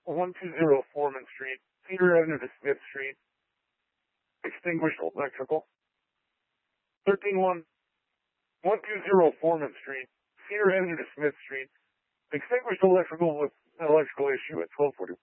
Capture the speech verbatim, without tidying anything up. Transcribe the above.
one two zero Foreman Street, Cedar Avenue to Smith Street. Extinguished electrical. thirteen one, one two zero Foreman Street, Cedar Avenue to Smith Street. Extinguished electrical with an electrical issue at twelve forty.